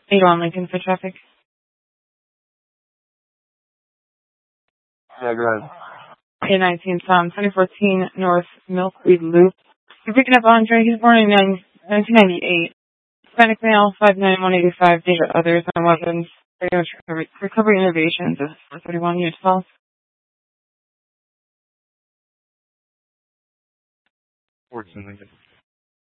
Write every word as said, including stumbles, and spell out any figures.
eight on Lincoln for traffic. Yeah, go ahead. A nineteen Tom, twenty fourteen North Milkweed Loop. You're picking up Andre. He's born in nineteen ninety-eight. Hispanic male, five nine, one eighty-five. Data others on weapons. Recovery, recovery Innovations is four thirty-one units false. fourteen Lincoln.